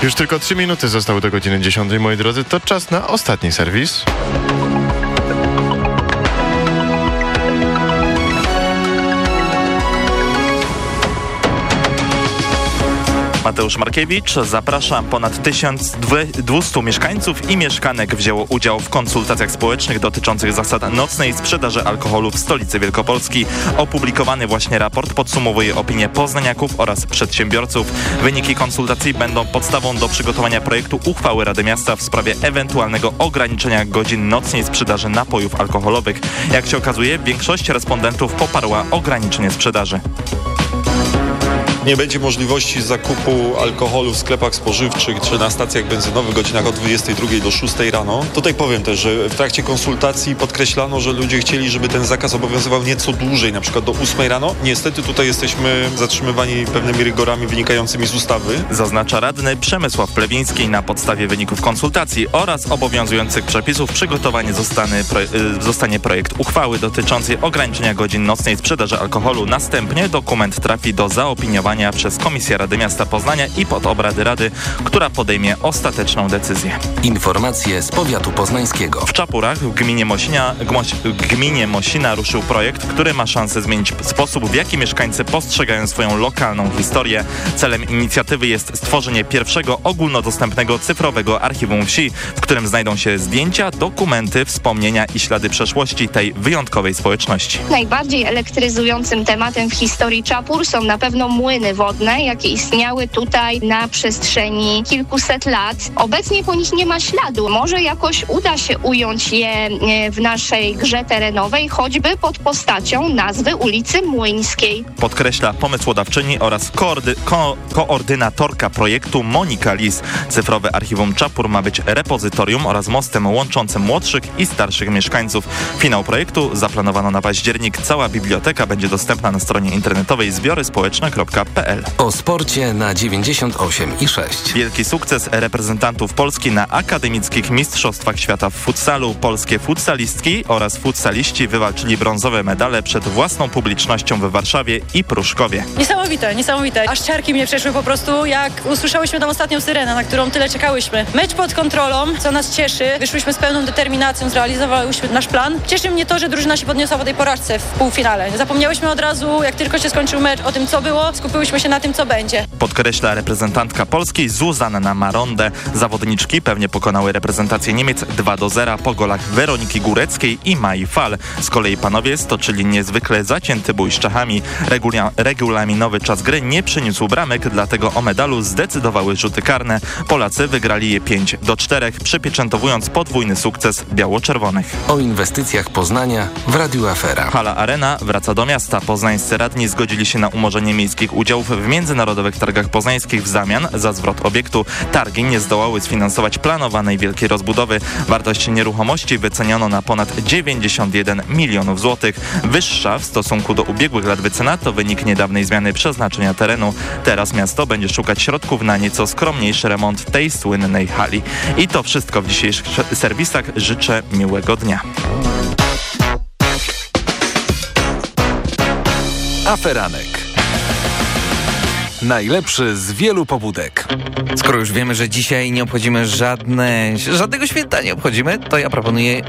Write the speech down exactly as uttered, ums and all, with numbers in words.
Już tylko trzy minuty zostały do godziny dziesiątej, moi drodzy. To czas na ostatni serwis. Mateusz Markiewicz, zapraszam. Ponad tysiąc dwieście mieszkańców i mieszkanek wzięło udział w konsultacjach społecznych dotyczących zasad nocnej sprzedaży alkoholu w stolicy Wielkopolski. Opublikowany właśnie raport podsumowuje opinie poznaniaków oraz przedsiębiorców. Wyniki konsultacji będą podstawą do przygotowania projektu uchwały Rady Miasta w sprawie ewentualnego ograniczenia godzin nocnej sprzedaży napojów alkoholowych. Jak się okazuje, większość respondentów poparła ograniczenie sprzedaży. Nie będzie możliwości zakupu alkoholu w sklepach spożywczych czy na stacjach benzynowych w godzinach od dwudziestej drugiej do szóstej rano. Tutaj powiem też, że w trakcie konsultacji podkreślano, że ludzie chcieli, żeby ten zakaz obowiązywał nieco dłużej, na przykład do ósmej rano. Niestety tutaj jesteśmy zatrzymywani pewnymi rygorami wynikającymi z ustawy. Zaznacza radny Przemysław Plewiński. Na podstawie wyników konsultacji oraz obowiązujących przepisów przygotowany zostanie, zostanie projekt uchwały dotyczącej ograniczenia godzin nocnej sprzedaży alkoholu. Następnie dokument trafi do zaopiniowania przez Komisję Rady Miasta Poznania i pod obrady Rady, która podejmie ostateczną decyzję. Informacje z powiatu poznańskiego. W Czapurach w gminie Mosina, w gminie Mosina ruszył projekt, który ma szansę zmienić sposób, w jaki mieszkańcy postrzegają swoją lokalną historię. Celem inicjatywy jest stworzenie pierwszego ogólnodostępnego cyfrowego archiwum wsi, w którym znajdą się zdjęcia, dokumenty, wspomnienia i ślady przeszłości tej wyjątkowej społeczności. Najbardziej elektryzującym tematem w historii Czapur są na pewno młyny wodne, jakie istniały tutaj na przestrzeni kilkuset lat. Obecnie po nich nie ma śladu. Może jakoś uda się ująć je w naszej grze terenowej, choćby pod postacią nazwy ulicy Młyńskiej. Podkreśla pomysłodawczyni oraz koordy- ko- koordynatorka projektu Monika Lis. Cyfrowe Archiwum Czapur ma być repozytorium oraz mostem łączącym młodszych i starszych mieszkańców. Finał projektu zaplanowano na październik. Cała biblioteka będzie dostępna na stronie internetowej zbiory społeczne kropka p l. O sporcie na dziewięćdziesiąt osiem i sześć. Wielki sukces reprezentantów Polski na akademickich mistrzostwach świata w futsalu. Polskie futsalistki oraz futsaliści wywalczyli brązowe medale przed własną publicznością w Warszawie i Pruszkowie. Niesamowite, niesamowite. Aż ciarki mnie przeszły po prostu, jak usłyszałyśmy tam ostatnią syrenę, na którą tyle czekałyśmy. Mecz pod kontrolą, co nas cieszy. Wyszłyśmy z pełną determinacją, zrealizowałyśmy nasz plan. Cieszy mnie to, że drużyna się podniosła po tej porażce w półfinale. Zapomniałyśmy od razu, jak tylko się skończył mecz, o tym, co było. Skupiłyśmy się na tym, co będzie. Podkreśla reprezentantka Polski Zuzanna Maronde. Zawodniczki pewnie pokonały reprezentację Niemiec dwa do zera po golach Weroniki Góreckiej i Mai Fal. Z kolei panowie stoczyli niezwykle zacięty bój z Czechami. Regula- regulaminowy czas gry nie przyniósł bramek, dlatego o medalu zdecydowały rzuty karne. Polacy wygrali je pięć do czterech, przypieczętowując podwójny sukces biało-czerwonych. O inwestycjach Poznania w Radiu Afera. Hala Arena wraca do miasta. Poznańscy radni zgodzili się na umorzenie miejskich udziałów w międzynarodowych targach poznańskich w zamian za zwrot obiektu. Targi nie zdołały sfinansować planowanej wielkiej rozbudowy. Wartość nieruchomości wyceniono na ponad dziewięćdziesiąt jeden milionów złotych. Wyższa w stosunku do ubiegłych lat wycena to wynik niedawnej zmiany przeznaczenia terenu. Teraz miasto będzie szukać środków na nieco skromniejszy remont tej słynnej hali. I to wszystko w dzisiejszych serwisach. Życzę miłego dnia. Aferanek. Najlepszy z wielu pobudek. Skoro już wiemy, że dzisiaj nie obchodzimy żadne, żadnego święta nie obchodzimy, to ja proponuję